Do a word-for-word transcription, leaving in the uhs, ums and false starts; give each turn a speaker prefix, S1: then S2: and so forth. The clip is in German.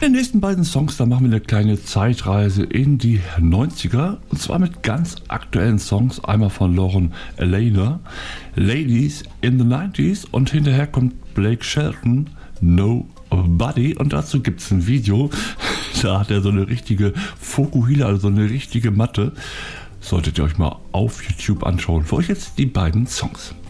S1: den nächsten beiden Songs, da machen wir eine kleine Zeitreise in die neunziger. Und zwar mit ganz aktuellen Songs. Einmal von Lauren Alaina, Ladies in the nineties. Und hinterher kommt Blake Shelton, Nobody. Und dazu gibt es ein Video. Da hat er so eine richtige Fokuhila, also so eine richtige Matte. Solltet ihr euch mal auf YouTube anschauen. Für euch jetzt die beiden Songs.